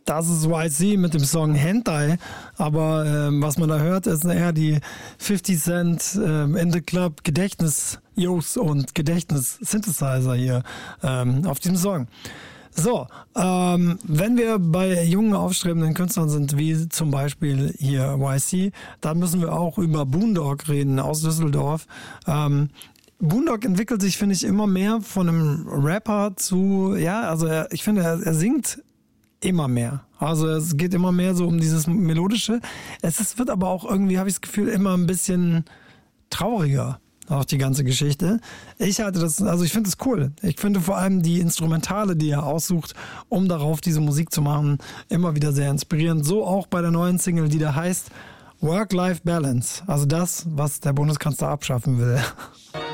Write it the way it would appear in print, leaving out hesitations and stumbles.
Das ist YC mit dem Song Hentai, aber was man da hört, ist eher die 50 Cent in the Club Gedächtnis-Jos und Gedächtnis-Synthesizer hier auf diesem Song. So, wenn wir bei jungen, aufstrebenden Künstlern sind, wie zum Beispiel hier YC, dann müssen wir auch über Boondock reden aus Düsseldorf. Boondock entwickelt sich, finde ich, immer mehr von einem Rapper zu, ich finde, er singt immer mehr. Also es geht immer mehr so um dieses Melodische. Wird aber auch irgendwie, habe ich das Gefühl, immer ein bisschen trauriger, auch die ganze Geschichte. Ich finde es cool. Ich finde vor allem die Instrumentale, die er aussucht, um darauf diese Musik zu machen, immer wieder sehr inspirierend. So auch bei der neuen Single, die da heißt Work-Life-Balance. Also das, was der Bundeskanzler abschaffen will.